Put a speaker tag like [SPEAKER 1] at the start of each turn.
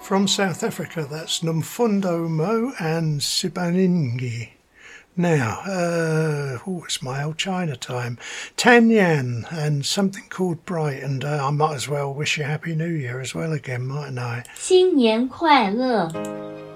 [SPEAKER 1] From South Africa, that's Nomfundo Mo and Sibaningi. Now, it's my old China time. Tanyan and something called Bright, and I might as well wish you Happy New Year as well again, mightn't I?
[SPEAKER 2] 新年快乐